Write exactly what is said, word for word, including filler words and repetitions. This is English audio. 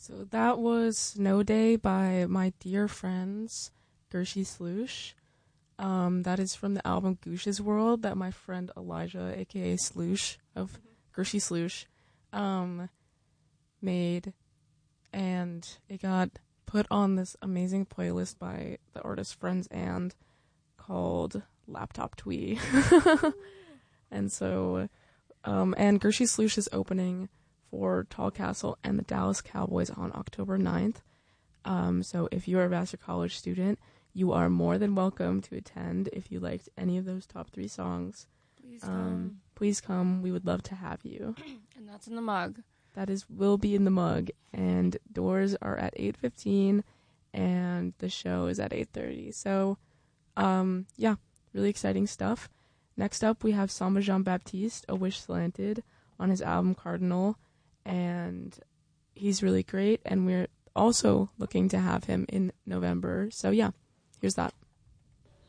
So that was Snow Day by my dear friends, Gershi Sloosh. Um, that is from the album Goosh's World that my friend Elijah, aka Sloosh, of Gershi Sloosh, um, made. And it got put on this amazing playlist by the artist Friends and called Laptop Twee. And so, um, and Gershi Sloosh is opening for Tall Castle and the Dallas Cowboys on October ninth. Um, so if you're a Vassar College student, you are more than welcome to attend if you liked any of those top three songs. Please um, come. Please come. We would love to have you. And that's in the mug. That is will be in the mug. And doors are at eight fifteen and the show is at eight thirty. So, um, yeah, really exciting stuff. Next up, we have Samba Jean-Baptiste, A Wish Slanted, on his album Cardinal. And he's really great. And we're also looking to have him in November. So, yeah, here's that.